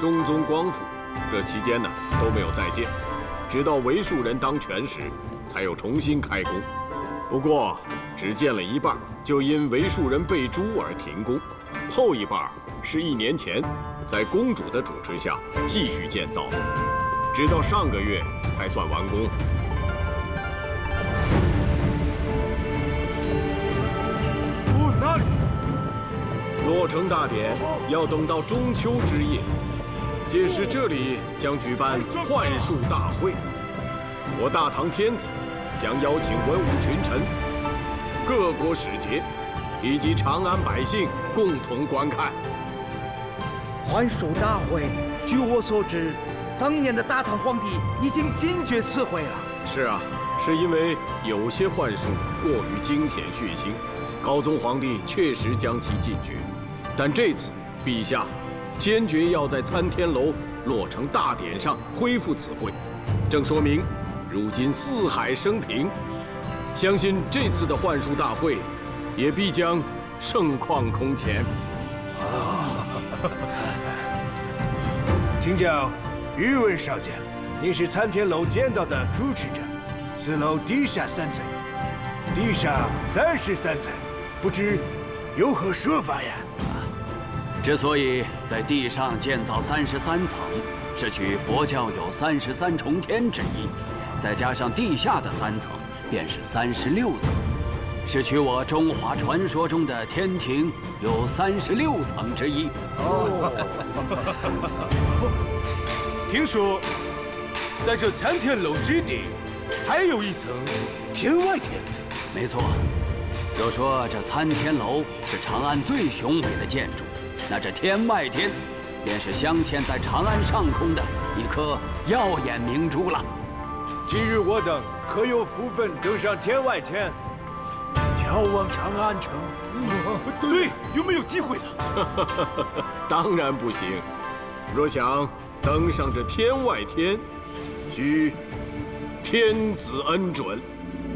中宗光复，这期间呢都没有再建，直到为数人当权时，才又重新开工。不过只建了一半，就因为数人被诛而停工。后一半是1年前，在公主的主持下继续建造，直到上个月才算完工。 哦，那里。 落成大典要等到中秋之夜，届时这里将举办幻术大会。我大唐天子将邀请文武群臣、各国使节以及长安百姓共同观看。 幻术大会，据我所知，当年的大唐皇帝已经禁绝此会了。 是啊，是因为有些幻术过于惊险血腥，高宗皇帝确实将其禁绝。 但这次，陛下坚决要在参天楼落成大典上恢复此会，正说明如今四海升平。相信这次的幻术大会，也必将盛况空前。 请教宇文少将，您是参天楼建造的主持者，此楼地下3层，地上33层，不知有何说法呀？ 之所以在地上建造33层，是取佛教有33重天之意，再加上地下的3层，便是36层，是取我中华传说中的天庭有36层之意。 哦，听说在这参天楼之顶，还有一层天外天。 没错，有说这参天楼是长安最雄伟的建筑。 那这天外天，便是镶嵌在长安上空的一颗耀眼明珠了。 今日我等可有福分登上天外天，眺望长安城？对，有没有机会呢？ 当然不行。若想登上这天外天，需天子恩准。